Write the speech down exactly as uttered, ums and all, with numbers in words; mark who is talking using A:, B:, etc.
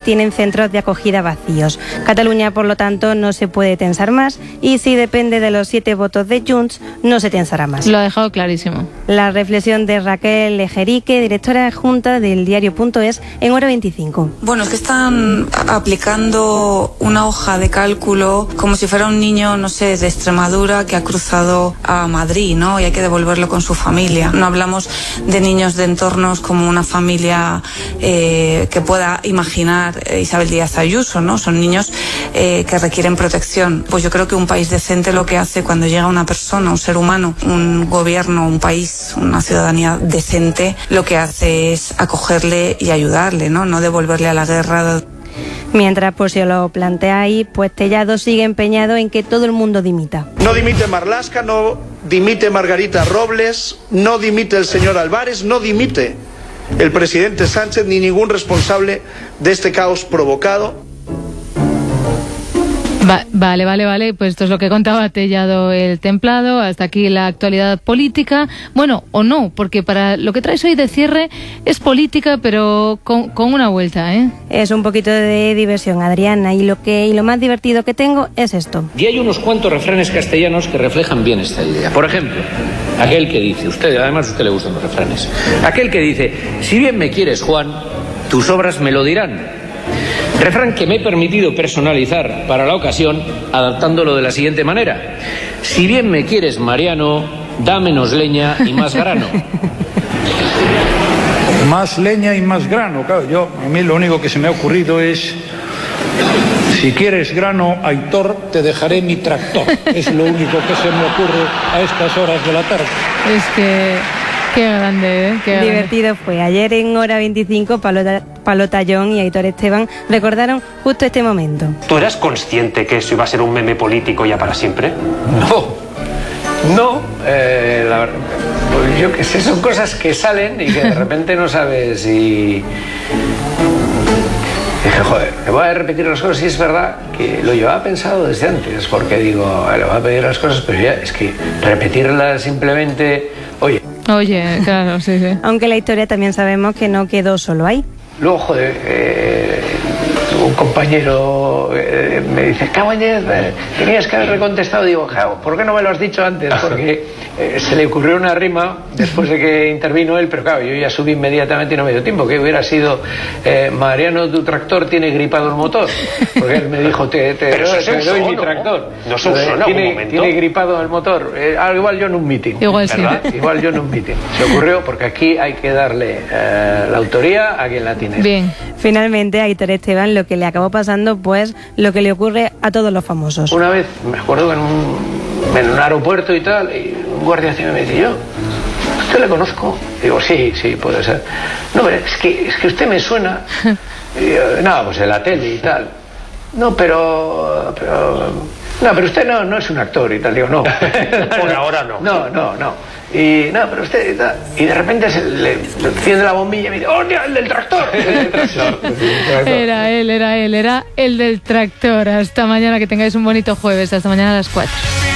A: tienen centros de acogida vacíos. Cataluña, por lo tanto, no se puede tensar más y si depende de los siete votos de Junts, no se tensará más.
B: Lo ha dejado clarísimo.
A: La reflexión de Raquel Ejerique, directora adjunta del diario punto es, en Hora veinticinco.
C: Bueno, es que están aplicando una hoja de cálculo como si fuera un niño, no sé, de Extremadura que ha cruzado a Madrid, ¿no? Y hay que devolverlo con su familia. No hablamos de niños de entornos como una familia eh, que pueda imaginar Isabel Díaz Ayuso, ¿no? Son niños eh, que requieren protección. Pues yo creo que un país decente lo que hace cuando llega una persona, un ser humano, un gobierno, un país, una ciudadanía decente, lo que hace es acogerle y ayudarle, ¿no? No devolverle a la guerra.
A: Mientras, pues si lo planteáis, pues Tellado sigue empeñado en que todo el mundo dimita.
D: No dimite Marlaska, no dimite Margarita Robles, no dimite el señor Álvarez, no dimite el presidente Sánchez ni ningún responsable de este caos provocado.
B: Va, vale, vale, vale, pues esto es lo que contaba Tellado el Templado. Hasta aquí la actualidad política. Bueno, o no, porque para lo que traes hoy de cierre es política, pero con, con una vuelta, ¿eh?
A: Es un poquito de diversión, Adriana, y lo que y lo más divertido que tengo es esto.
E: Y hay unos cuantos refranes castellanos que reflejan bien esta idea. Por ejemplo, aquel que dice, usted, además a usted le gustan los refranes, aquel que dice, si bien me quieres, Juan, tus obras me lo dirán. Refrán que me he permitido personalizar para la ocasión, adaptándolo de la siguiente manera. Si bien me quieres, Mariano, da menos leña y más grano.
F: Más leña y más grano, claro. Yo, a mí lo único que se me ha ocurrido es, si quieres grano, Aitor, te dejaré mi tractor. Es lo único que se me ocurre a estas horas de la tarde.
B: Es que... Qué grande, ¿eh? Qué grande.
A: Divertido fue. Ayer en Hora veinticinco, Pablo, Pablo Tallón y Aitor Esteban recordaron justo este momento.
G: ¿Tú eras consciente que eso iba a ser un meme político ya para siempre?
E: No, no, eh, la verdad, pues yo qué sé, son cosas que salen y que de repente no sabes si... Dije, joder, le voy a repetir las cosas y es verdad que lo llevaba pensado desde antes, porque digo, le voy a pedir las cosas, pero ya es que repetirlas simplemente, oye...
B: Oye, claro, sí, sí.
A: Aunque la historia también sabemos que no quedó solo ahí.
E: Luego, joder, eh, un compañero eh, me dice, cago en diez, eh, tenías que haberle contestado. Digo, ¿por qué no me lo has dicho antes? Porque eh, se le ocurrió una rima después de que intervino él, pero claro, yo ya subí inmediatamente y no me dio tiempo, que hubiera sido, eh, Mariano, tu tractor tiene gripado el motor. Porque él me dijo, te, te,
G: pero
E: te,
G: eso
E: te
G: es
E: doy
G: un
E: mi
G: sono,
E: tractor.
G: No es un sono,
E: tiene,
G: un momento.
E: tiene gripado el motor. Eh, ah, igual yo en un meeting.
B: Igual
E: ¿verdad?
B: sí.
E: Igual yo en un meeting. Se ocurrió porque aquí hay que darle eh, la autoría a quien la tiene.
B: Bien.
A: Finalmente, a Aitor Esteban lo que le acabó pasando, pues lo que le ocurre a todos los famosos.
E: Una vez, me acuerdo, en un, en un aeropuerto y tal, y un guardia civil me dice, yo, ¿usted le conozco? Digo, sí, sí, puede ser. No, pero es que, es que usted me suena. Y yo, no, pues en la tele y tal. No, pero... pero no, pero usted no, no es un actor y tal. Digo, no.
G: Por ahora no.
E: No, no, no. Y no, pero usted y tal. Y de repente se le enciende la bombilla y me dice, ¡oh, el del tractor! El del tractor.
B: Era él, era él, era el del tractor. Hasta mañana, que tengáis un bonito jueves. Hasta mañana a las cuatro.